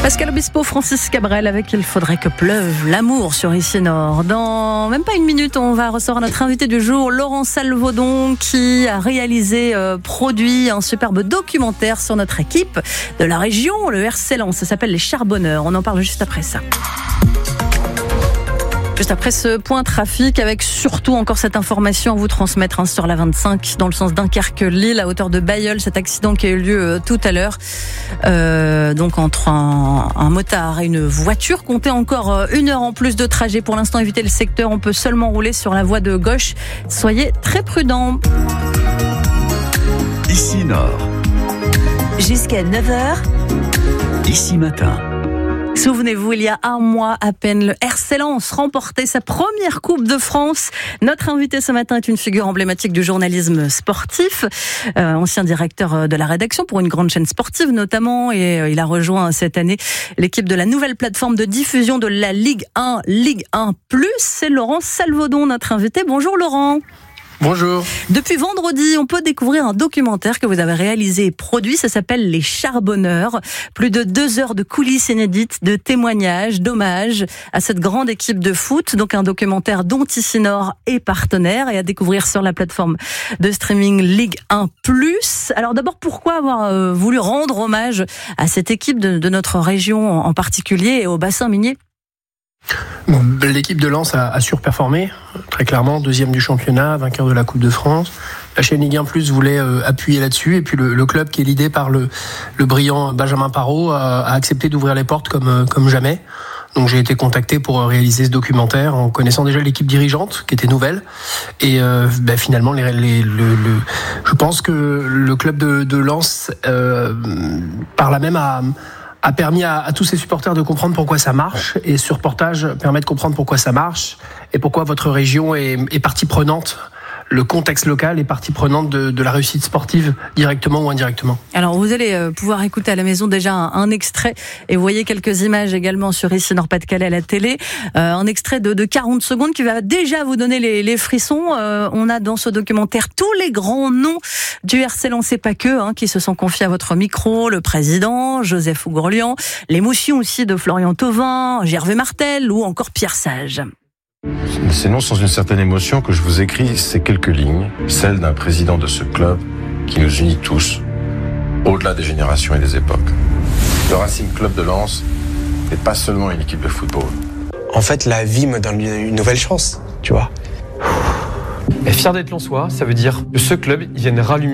Pascal Obispo, Francis Cabrel avec Il faudrait que pleuve l'amour sur Ici Nord. Dans même pas une minute, on va recevoir notre invité du jour, Laurent Salvaudon, qui a réalisé, produit un superbe documentaire sur notre équipe de la région, le RC Lens. Ça s'appelle Les Charbonneurs. On en parle juste après ça. Juste après ce point trafic, avec surtout encore cette information à vous transmettre sur la 25 dans le sens Dunkerque-Lille à hauteur de Bailleul, cet accident qui a eu lieu tout à l'heure. Donc entre un motard et une voiture, comptez encore 1 heure en plus de trajet. Pour l'instant, évitez le secteur, on peut seulement rouler sur la voie de gauche. Soyez très prudents. Ici Nord. Jusqu'à 9h. Ici Matin. Souvenez-vous, il y a un mois à peine, le RC Lens remportait sa première Coupe de France. Notre invité ce matin est une figure emblématique du journalisme sportif, ancien directeur de la rédaction pour une grande chaîne sportive notamment, et il a rejoint cette année l'équipe de la nouvelle plateforme de diffusion de la Ligue 1, Ligue 1+. C'est Laurent Salvaudon, notre invité. Bonjour Laurent. Bonjour. Depuis vendredi, on peut découvrir un documentaire que vous avez réalisé et produit. Ça s'appelle Les Charbonneurs. Plus de 2 heures de coulisses inédites, de témoignages, d'hommages à cette grande équipe de foot. Donc un documentaire dont Ici Nord est partenaire et à découvrir sur la plateforme de streaming Ligue 1+. Alors d'abord, pourquoi avoir voulu rendre hommage à cette équipe de notre région en particulier et au bassin minier ? L'équipe de Lens a surperformé, très clairement, 2e du championnat, vainqueur de la Coupe de France. La chaîne Ligue 1+ voulait appuyer là-dessus, et puis le club qui est l'idée par le brillant Benjamin Parot a accepté d'ouvrir les portes comme jamais. Donc j'ai été contacté pour réaliser ce documentaire en connaissant déjà l'équipe dirigeante qui était nouvelle, et finalement je pense que le club de Lens par là même a permis à tous ses supporters de comprendre pourquoi ça marche, et ce reportage permet de comprendre pourquoi ça marche et pourquoi votre région est partie prenante. Le contexte local est partie prenante de la réussite sportive, directement ou indirectement. Alors vous allez pouvoir écouter à la maison déjà un extrait, et vous voyez quelques images également sur Ici Nord Pas-de-Calais à la télé. Un extrait de 40 secondes qui va déjà vous donner les frissons. On a dans ce documentaire tous les grands noms du RC Lens, et pas que, qui se sont confiés à votre micro. Le président, Joseph Ougourlian, l'émotion aussi de Florian Thauvin, Gervais Martel ou encore Pierre Sage. C'est non sans une certaine émotion que je vous écris ces quelques lignes, celles d'un président de ce club qui nous unit tous, au-delà des générations et des époques. Le Racing Club de Lens n'est pas seulement une équipe de football. En fait, la vie me donne une nouvelle chance, tu vois. Et fier d'être lensois, ça veut dire que ce club, il vient rallumer